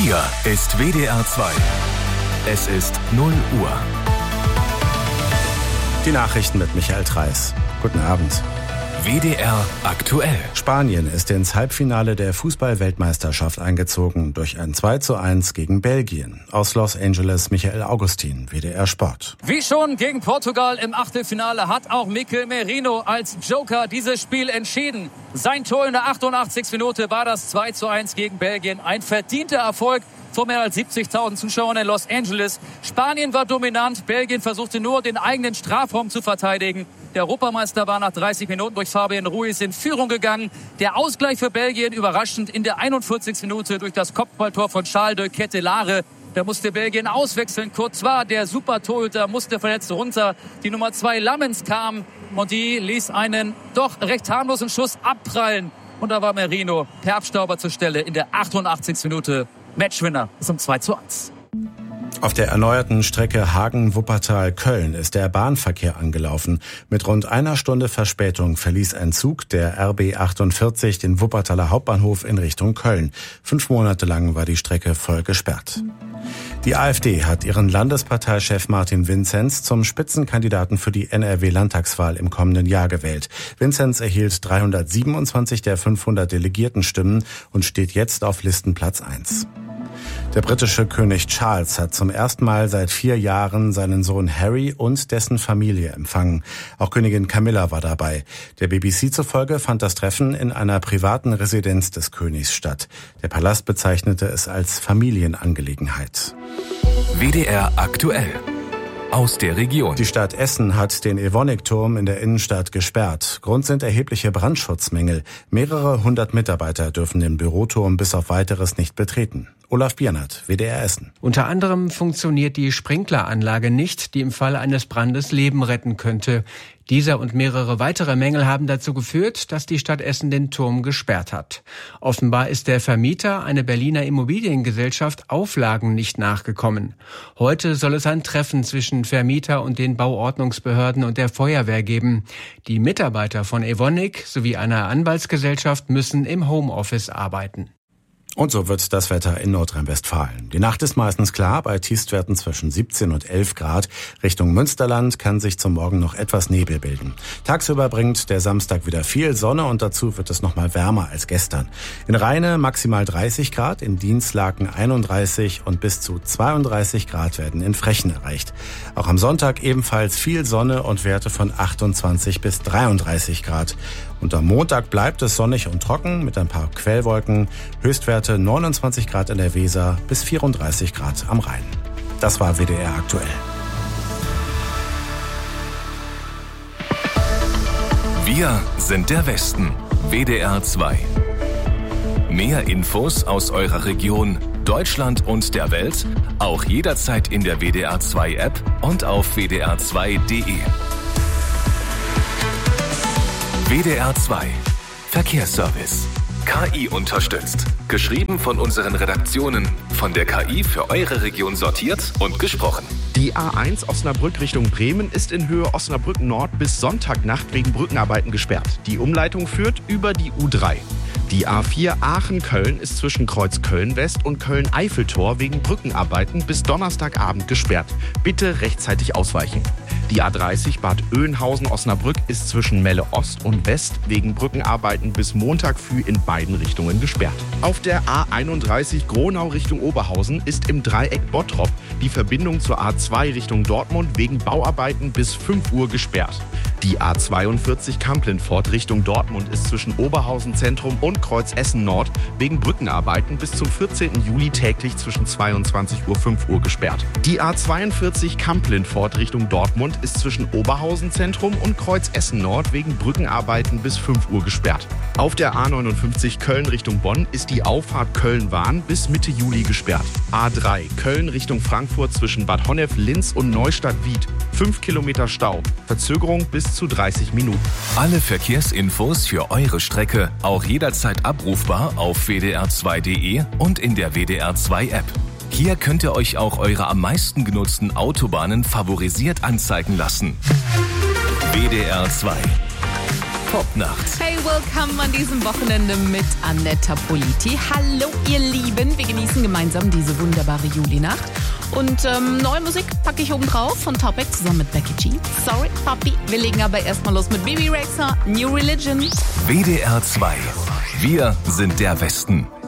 Hier ist WDR 2. Es ist 0 Uhr. Die Nachrichten mit Michael Treis. Guten Abend. WDR aktuell. Spanien ist ins Halbfinale der Fußball-Weltmeisterschaft eingezogen durch ein 2:1 gegen Belgien. Aus Los Angeles Michael Augustin, WDR Sport. Wie schon gegen Portugal im Achtelfinale hat auch Mikel Merino als Joker dieses Spiel entschieden. Sein Tor in der 88. Minute war das 2:1 gegen Belgien. Ein verdienter Erfolg vor mehr als 70.000 Zuschauern in Los Angeles. Spanien war dominant, Belgien versuchte nur, den eigenen Strafraum zu verteidigen. Der Europameister war nach 30 Minuten durch Fabian Ruiz in Führung gegangen. Der Ausgleich für Belgien überraschend in der 41. Minute durch das Kopfballtor von Charles de Ketelaere. Da musste Belgien auswechseln. Courtois, der Super-Torhüter, musste verletzt runter. Die Nummer 2 Lammens kam und die ließ einen doch recht harmlosen Schuss abprallen. Und da war Merino per Abstauber zur Stelle in der 88. Minute. Matchwinner zum 2:1. Auf der erneuerten Strecke Hagen-Wuppertal-Köln ist der Bahnverkehr angelaufen. Mit rund einer Stunde Verspätung verließ ein Zug der RB 48 den Wuppertaler Hauptbahnhof in Richtung Köln. 5 Monate lang war die Strecke voll gesperrt. Die AfD hat ihren Landesparteichef Martin Vinzenz zum Spitzenkandidaten für die NRW-Landtagswahl im kommenden Jahr gewählt. Vinzenz erhielt 327 der 500 Delegiertenstimmen und steht jetzt auf Listenplatz 1. Der britische König Charles hat zum ersten Mal seit 4 Jahren seinen Sohn Harry und dessen Familie empfangen. Auch Königin Camilla war dabei. Der BBC zufolge fand das Treffen in einer privaten Residenz des Königs statt. Der Palast bezeichnete es als Familienangelegenheit. WDR aktuell. Aus der Region. Die Stadt Essen hat den Evonik-Turm in der Innenstadt gesperrt. Grund sind erhebliche Brandschutzmängel. Mehrere hundert Mitarbeiter dürfen den Büroturm bis auf Weiteres nicht betreten. Olaf Biernert, WDR Essen. Unter anderem funktioniert die Sprinkleranlage nicht, die im Fall eines Brandes Leben retten könnte. Dieser und mehrere weitere Mängel haben dazu geführt, dass die Stadt Essen den Turm gesperrt hat. Offenbar ist der Vermieter, eine Berliner Immobiliengesellschaft, Auflagen nicht nachgekommen. Heute soll es ein Treffen zwischen Vermieter und den Bauordnungsbehörden und der Feuerwehr geben. Die Mitarbeiter von Evonik sowie einer Anwaltsgesellschaft müssen im Homeoffice arbeiten. Und so wird das Wetter in Nordrhein-Westfalen. Die Nacht ist meistens klar, bei Tiefstwerten zwischen 17 und 11 Grad. Richtung Münsterland kann sich zum Morgen noch etwas Nebel bilden. Tagsüber bringt der Samstag wieder viel Sonne und dazu wird es noch mal wärmer als gestern. In Rheine maximal 30 Grad, in Dinslaken 31 und bis zu 32 Grad werden in Frechen erreicht. Auch am Sonntag ebenfalls viel Sonne und Werte von 28 bis 33 Grad. Und am Montag bleibt es sonnig und trocken mit ein paar Quellwolken. Höchstwerte 29 Grad in der Weser bis 34 Grad am Rhein. Das war WDR aktuell. Wir sind der Westen. WDR 2. Mehr Infos aus eurer Region, Deutschland und der Welt, auch jederzeit in der WDR 2 App und auf wdr2.de. WDR 2. Verkehrsservice. KI unterstützt. Geschrieben von unseren Redaktionen. Von der KI für eure Region sortiert und gesprochen. Die A1 Osnabrück Richtung Bremen ist in Höhe Osnabrück Nord bis Sonntagnacht wegen Brückenarbeiten gesperrt. Die Umleitung führt über die U3. Die A4 Aachen-Köln ist zwischen Kreuz Köln-West und Köln-Eiffeltor wegen Brückenarbeiten bis Donnerstagabend gesperrt. Bitte rechtzeitig ausweichen. Die A30 Bad Oeynhausen-Osnabrück ist zwischen Melle Ost und West wegen Brückenarbeiten bis Montag früh in beiden Richtungen gesperrt. Auf der A31 Gronau Richtung Oberhausen ist im Dreieck Bottrop die Verbindung zur A2 Richtung Dortmund wegen Bauarbeiten bis 5 Uhr gesperrt. Die A42 Kamp-Lintfort Richtung Dortmund ist zwischen Oberhausen Zentrum und Kreuz Essen Nord wegen Brückenarbeiten bis zum 14. Juli täglich zwischen 22 Uhr und 5 Uhr gesperrt. Die A42 Kamp-Lintfort Richtung Dortmund ist zwischen Oberhausen Zentrum und Kreuz Essen Nord wegen Brückenarbeiten bis 5 Uhr gesperrt. Auf der A59 Köln Richtung Bonn ist die Auffahrt Köln-Wahn bis Mitte Juli gesperrt. A3 Köln Richtung Frankfurt zwischen Bad Honnef, Linz und Neustadt-Wied. 5 Kilometer Stau. Verzögerung bis zu 30 Minuten. Alle Verkehrsinfos für eure Strecke auch jederzeit abrufbar auf wdr2.de und in der WDR 2 App. Hier könnt ihr euch auch eure am meisten genutzten Autobahnen favorisiert anzeigen lassen. WDR 2. Popnacht. Hey, willkommen an diesem Wochenende mit Annetta Politi. Hallo, ihr Lieben. Wir genießen genießen gemeinsam diese wunderbare Julinacht. Und neue Musik packe ich oben drauf von Topic zusammen mit Becky G. Sorry, Papi. Wir legen aber erstmal los mit Bibi Rexha, New Religion. WDR 2. Wir sind der Westen.